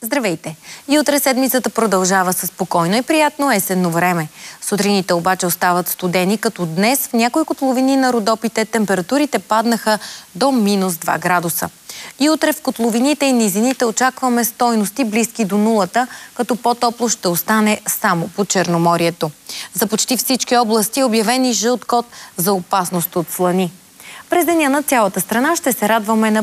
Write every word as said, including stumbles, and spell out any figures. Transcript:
Здравейте! И утре седмицата продължава със спокойно и приятно есенно време. Сутрините обаче остават студени, като днес в някои котловини на Родопите температурите паднаха до минус два градуса. И утре в котловините и низините очакваме стойности близки до нулата, като по-топло ще остане само по Черноморието. За почти всички области е обявен и жълт код за опасност от слани. През деня на цялата страна ще се радваме на